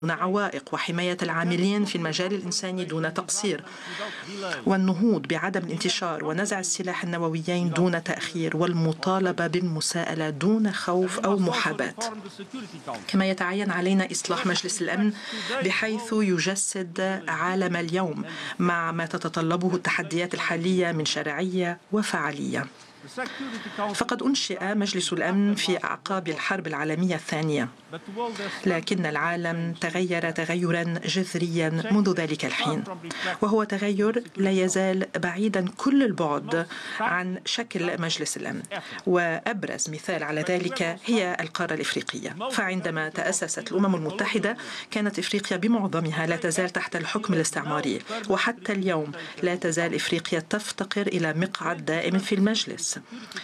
دون عوائق، وحماية العاملين في المجال الإنساني دون تقصير، والنهوض بعدم الانتشار ونزع السلاح النوويين دون تأخير، والمطالبة بالمساءلة دون خوف أو محاباة. كما يتعين علينا إصلاح مجلس الأمن بحيث يجسد عالم اليوم مع ما تتطلبه التحديات الحالية من شرعية وفعالية. فقد أنشئ مجلس الأمن في أعقاب الحرب العالمية الثانية، لكن العالم تغير تغيرا جذريا منذ ذلك الحين، وهو تغير لا يزال بعيدا كل البعد عن شكل مجلس الأمن. وأبرز مثال على ذلك هي القارة الإفريقية، فعندما تأسست الأمم المتحدة كانت إفريقيا بمعظمها لا تزال تحت الحكم الاستعماري، وحتى اليوم لا تزال إفريقيا تفتقر إلى مقعد دائم في المجلس.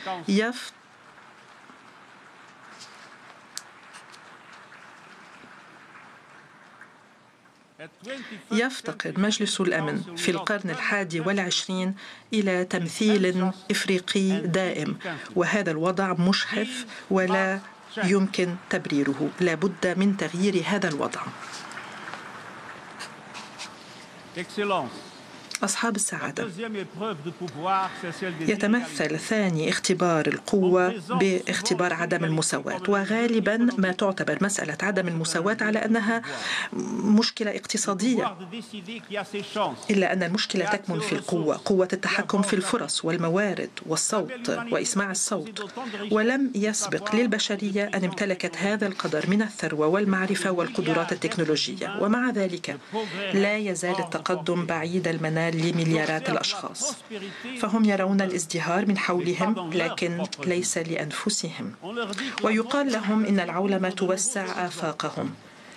يفتقر مجلس الأمن في القرن 21 إلى تمثيل إفريقي دائم، وهذا الوضع مشحف ولا يمكن تبريره. لا بد من تغيير هذا الوضع. أصحاب السعادة، يتمثل ثاني اختبار القوة باختبار عدم المساواة، وغالبا ما تعتبر مسألة عدم المساواة على أنها مشكلة اقتصادية، إلا أن المشكلة تكمن في القوة، قوة التحكم في الفرص والموارد والصوت وإسماع الصوت. ولم يسبق للبشرية أن امتلكت هذا القدر من الثروة والمعرفة والقدرات التكنولوجية، ومع ذلك لا يزال التقدم بعيد المنال لمليارات الأشخاص، فهم يرون الازدهار من حولهم لكن ليس لأنفسهم، ويقال لهم إن العولمة توسع آفاقهم،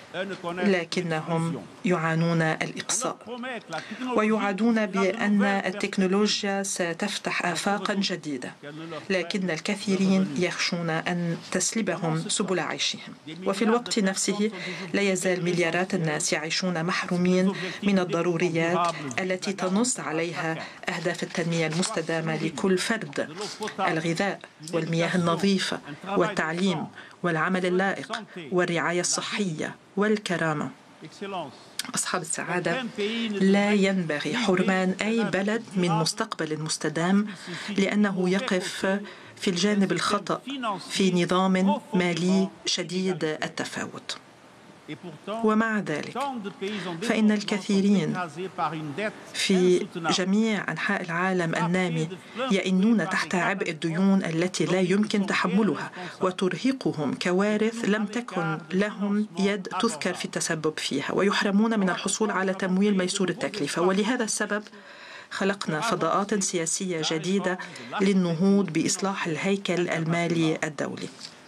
لكنهم يعانون الإقصاء، ويعادون بأن التكنولوجيا ستفتح آفاقا جديدة، لكن الكثيرين يخشون أن تسلبهم سبل عيشهم. وفي الوقت نفسه لا يزال مليارات الناس يعيشون محرومين من الضروريات التي تنص عليها أهداف التنمية المستدامة لكل فرد: الغذاء والمياه النظيفة والتعليم والعمل اللائق والرعاية الصحية والكرامة. أصحاب السعادة، لا ينبغي حرمان أي بلد من مستقبل مستدام لأنه يقف في الجانب الخطأ في نظام مالي شديد التفاوت. ومع ذلك فإن الكثيرين في جميع أنحاء العالم النامي يئنون تحت عبء الديون التي لا يمكن تحملها، وترهقهم كوارث لم تكن لهم يد تذكر في التسبب فيها، ويحرمون من الحصول على تمويل ميسور التكلفة. ولهذا السبب خلقنا فضاءات سياسية جديدة للنهوض بإصلاح الهيكل المالي الدولي.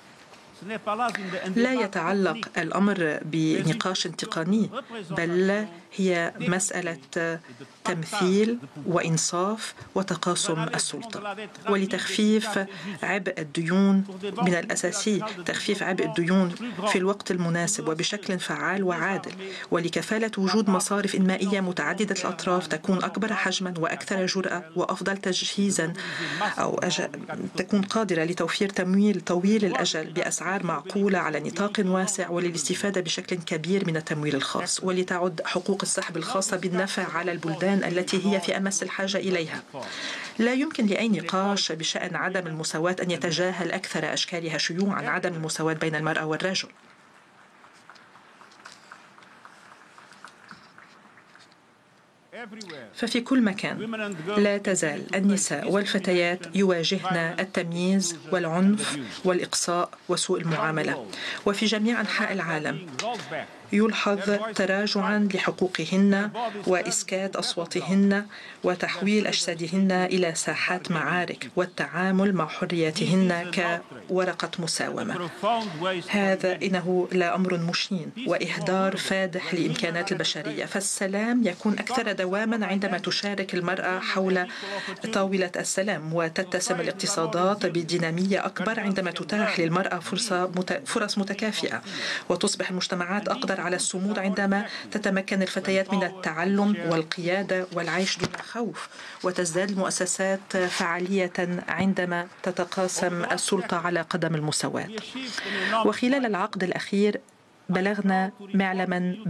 لا يتعلق الأمر بنقاش تقني، بل هي مسألة تمثيل وإنصاف وتقاسم السلطة. ولتخفيف عبء الديون من الأساسي تخفيف عبء الديون في الوقت المناسب وبشكل فعال وعادل، ولكفالة وجود مصارف إنمائية متعددة الأطراف تكون أكبر حجما وأكثر جرأة وأفضل تجهيزا، أو تكون قادرة لتوفير تمويل طويل الأجل بأسعار معقولة على نطاق واسع، وللاستفادة بشكل كبير من التمويل الخاص، ولتعد حقوق السحب الخاصة بالنفع على البلدان التي هي في أمس الحاجة إليها. لا يمكن لأي نقاش بشأن عدم المساواة أن يتجاهل أكثر أشكالها شيوعاً عدم المساواة بين المرأة والرجل. ففي كل مكان لا تزال النساء والفتيات يواجهن التمييز والعنف والإقصاء وسوء المعاملة، وفي جميع أنحاء العالم يلحظ تراجعا لحقوقهن وإسكات أصواتهن وتحويل أجسادهن إلى ساحات معارك والتعامل مع حرياتهن كورقة مساومة. هذا إنه لا أمر مشين وإهدار فادح لإمكانات البشرية، فالسلام يكون أكثر دواما عندما تشارك المرأة حول طاولة السلام، وتتسم الاقتصادات بدينامية أكبر عندما تتاح للمرأة فرص متكافئة، وتصبح المجتمعات أقدر على الصمود عندما تتمكن الفتيات من التعلم والقيادة والعيش دون خوف، وتزداد المؤسسات فعالية عندما تتقاسم السلطة على قدم المساواة. وخلال العقد الأخير بلغنا معلما